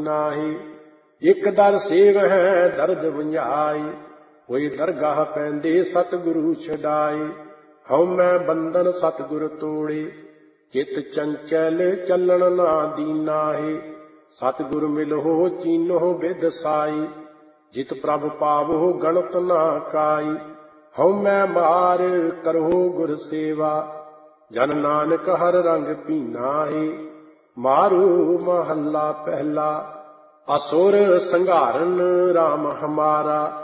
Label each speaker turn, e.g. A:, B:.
A: ਨਾਹੀ। ਇੱਕ ਦਰ ਸੇਵ ਹੈ ਦਰਦ ਵੰਝਾਈ, ਹੋਏ ਦਰਗਾਹ ਪੈਂਦੇ ਸਤਿਗੁਰੂ ਛਡਾਏ। ਹਉ ਮੈਂ ਬੰਧਨ ਸਤਿਗੁਰ ਤੋੜੇ, ਚਿਤ ਚੰਚਲ ਚੱਲਣ ਨਾ ਦੀਨਾਹੀ। ਸਤਿਗੁਰ ਮਿਲਹੁ ਚੀਨਹੁ ਬਿਧ ਸਾਈ, ਜਿਤ ਪ੍ਰਭ ਪਾਵਹੁ ਗਣਤ ਨਾ ਕਾਈ। ਹਉ ਮੈਂ ਮਾਰ ਕਰਹੁ ਗੁਰ ਸੇਵਾ, ਜਨ ਨਾਨਕ ਹਰ ਰੰਗ ਪੀਨਾਹੀ। ਮਾਰੂ ਮਹੱਲਾ ਪਹਿਲਾ। ਅਸੁਰ ਸੰਘਾਰਨ ਰਾਮ ਹਮਾਰਾ,